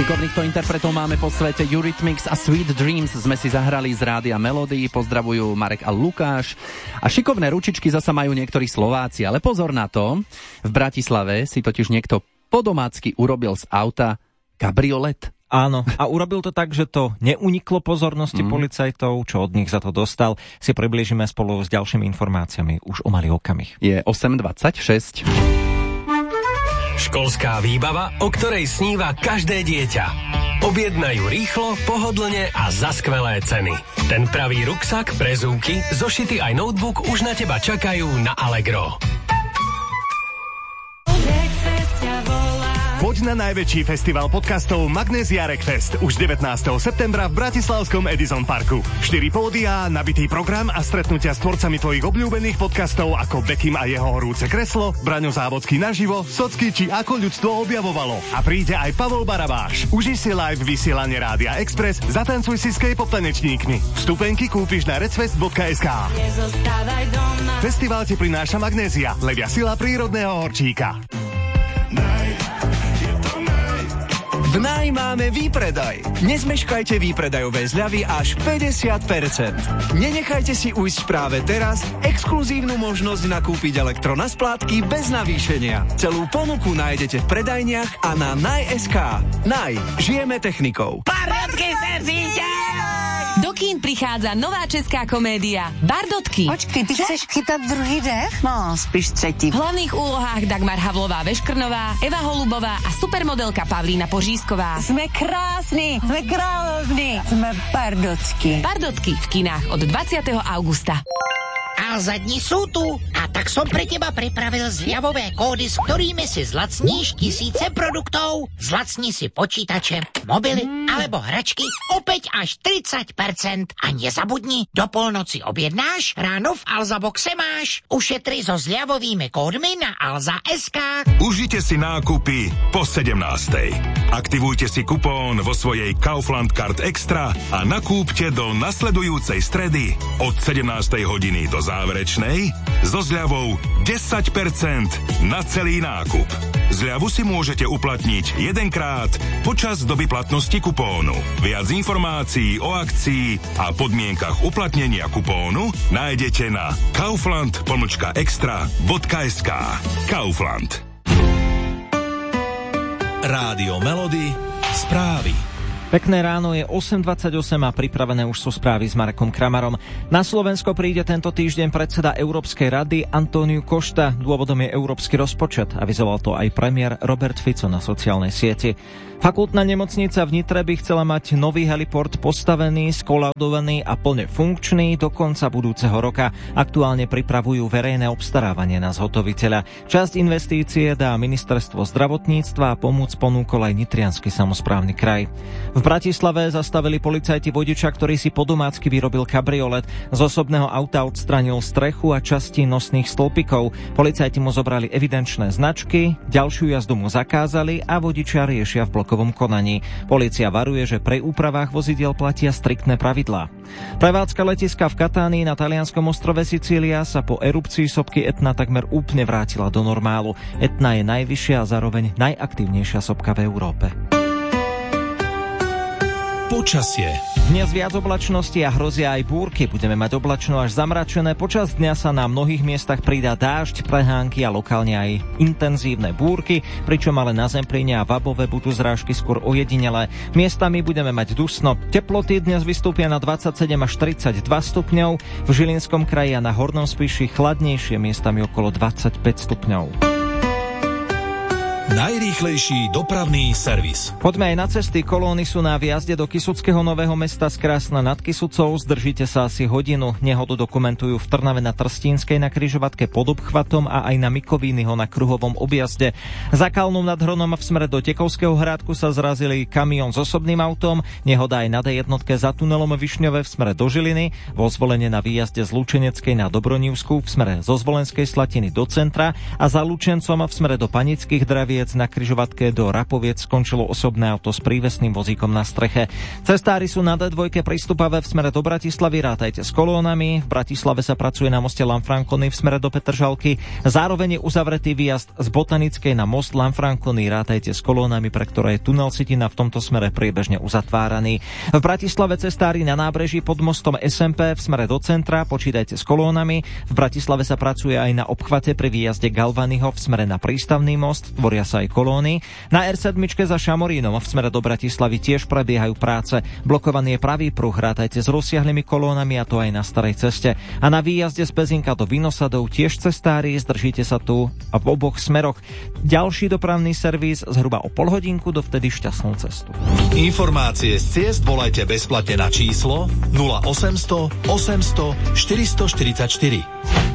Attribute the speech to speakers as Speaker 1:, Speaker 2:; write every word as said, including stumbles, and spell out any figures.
Speaker 1: Šikovných to interpretov máme po svete. Eurythmics a Sweet Dreams sme si zahrali z Rádia Melody. Pozdravujú Marek a Lukáš. A šikovné ručičky zasa majú niektorí Slováci. Ale pozor na to, v Bratislave si totiž niekto podomácky urobil z auta kabriolet.
Speaker 2: Áno, a urobil to tak, že to neuniklo pozornosti mm. policajtov, čo od nich za to dostal. Si priblížime spolu s ďalšími informáciami už o malý okamih.
Speaker 1: Je osem dvadsaťšesť.
Speaker 3: Školská výbava, o ktorej sníva každé dieťa. Objednajú rýchlo, pohodlne a za skvelé ceny. Ten pravý ruksak, prezúky, zošity aj notebook už na teba čakajú na Allegro.
Speaker 4: Poď na najväčší festival podcastov Magnézia Rekfest už devätnásteho septembra v bratislavskom Edison Parku. štyri pódiá, nabitý program a stretnutia s tvorcami tvojich obľúbených podcastov ako Bekim a jeho horúce kreslo, Braňo Závodský naživo, Socky či Ako ľudstvo objavovalo. A príde aj Pavol Barabáš. Užij si live vysielanie Rádia Express, zatancuj si s K-pop tanečníkmi. Vstupenky kúpiš na recfest bodka es ká. Festival ti prináša Magnézia, levia sila prírodného horčíka.
Speaker 5: V Naj máme výpredaj. Nezmeškajte výpredajové zľavy až päťdesiat percent. Nenechajte si ujsť práve teraz exkluzívnu možnosť nakúpiť elektro na splátky bez navýšenia. Celú ponuku nájdete v predajniach a na Naj bodka es ká. Naj. Žijeme technikou.
Speaker 6: Bardotky srdíte! Do kín prichádza nová česká komédia Bardotky.
Speaker 7: Počkej, ty chceš chytať druhý dech? No, spíš tretí.
Speaker 6: V hlavných úlohách Dagmar Havlová-Veškrnová, Eva Holubová a supermodelka Pavlína Pořízková.
Speaker 7: Sme krásni, sme kráľovní, sme Bardotky.
Speaker 6: Bardotky v kinách od dvadsiateho augusta.
Speaker 8: A zadní sú tu. A tak som pre teba pripravil zľavové kódy, s ktorými si zlacníš tisíce produktov. Zlacni si počítače, mobily mm. alebo hračky opäť až tridsať percent. A nezabudni, do polnoci objednáš, ráno v Alzaboxe máš. Ušetri so zľavovými kódmi na alza bodka es ká.
Speaker 9: Užite si nákupy po sedemnástej. Aktivujte si kupón vo svojej Kaufland Card Extra a nakúpte do nasledujúcej stredy od sedemnástej hodiny do záverečnej so zľavou desať percent na celý nákup. Zľavu si môžete uplatniť jedenkrát počas doby platnosti kupónu. Viac informácií o akcii a podmienkach uplatnenia kupónu nájdete na kaufland pomlčka extra bodka es ká. Kaufland.
Speaker 10: Rádio Melody. Správy.
Speaker 2: Pekné ráno, je osem dvadsaťosem a pripravené už sú správy s Marekom Kramarom. Na Slovensko príde tento týždeň predseda Európskej rady Antóniu Costa. Dôvodom je európsky rozpočet. Avizoval to aj premiér Robert Fico na sociálnej sieti. Fakultná nemocnica v Nitre by chcela mať nový heliport postavený, skolaudovaný a plne funkčný do konca budúceho roka. Aktuálne pripravujú verejné obstarávanie na zhotoviteľa. Časť investície dá ministerstvo zdravotníctva a pomoc ponúkol aj nitriansky samosprávny kraj. V Bratislave zastavili policajti vodiča, ktorý si podomácky vyrobil kabriolet. Z osobného auta odstranil strechu a časti nosných stĺpikov. Policajti mu zobrali evidenčné značky, ďalšiu jazdu mu zakázali a vodiča riešia v blokovom konaní. Polícia varuje, že pri úpravách vozidiel platia striktné pravidlá. Prevádzka letiska v Katánii na talianskom ostrove Sicília sa po erupcii sopky Etna takmer úplne vrátila do normálu. Etna je najvyššia a zároveň najaktívnejšia sopka v Európe.
Speaker 10: Počasie.
Speaker 2: Dnes viac oblačnosti a hrozia aj búrky. Budeme mať oblačno až zamračené. Počas dňa sa na mnohých miestach pridá dážď, prehánky a lokálne aj intenzívne búrky, pričom ale na Zemplíne a Vabove budú zrážky skôr ojedinelé. Miestami budeme mať dusno. Teploty dnes vystúpia na dvadsaťsedem až tridsaťdva stupňov. V Žilinskom kraji a na Hornom Spiši chladnejšie, miestami okolo dvadsaťpäť stupňov.
Speaker 10: Najrýchlejší dopravný servis.
Speaker 2: Poďme aj na cesty. Kolóny sú na výjazde do Kysuckého Nového Mesta z Krásna nad Kysucou. Zdržíte sa asi hodinu. Nehodu dokumentujú v Trnave na Trstínskej na križovatke pod obchvatom a aj na Mikovýnyho na kruhovom objazde. Za Kalnom nad Hronom v smere do Tekovského Hrádku sa zrazili kamión s osobným autom. Nehoda aj na dé jedna za tunelom Višňové v smere do Žiliny. Vo Zvolenie na výjazde z Lučeneckej na Dobronívsku v smere zo Zvolenskej Slatiny do centra a za Lučencom v smere do Panických Draviec Rapoviec na križovatke do Rapoviec skončilo osobné auto s prívesným vozíkom na streche. Cestári sú na dé dva prístupavé v smere do Bratislavy, rátajte s kolónami. V Bratislave sa pracuje na moste Lanfranconi v smere do Petržalky. Zároveň je uzavretý výjazd z Botanickej na most Lanfranconi, rátajte s kolónami, pre ktoré je tunel Citina v tomto smere priebežne uzatváraný. V Bratislave cestári na nábreží pod mostom es em pé v smere do centra, počítajte s kolónami. V Bratislave sa pracuje aj na obchvate pri výjazde Galvanyho v smere na prístavný most, tvoria sa aj kolóny. Na er sedem za Šamorínom v smere do Bratislavy tiež prebiehajú práce. Blokovaný je pravý pruh, rátajte s rozsiahlymi kolónami, a to aj na starej ceste. A na výjazde z Pezinka do Vinosadov tiež cestári, zdržíte sa tu a v oboch smeroch. Ďalší dopravný servis zhruba o pol hodinku, dovtedy šťastnú cestu.
Speaker 10: Informácie z ciest volajte bezplatne na číslo nula osemsto osemsto štyristoštyridsaťštyri.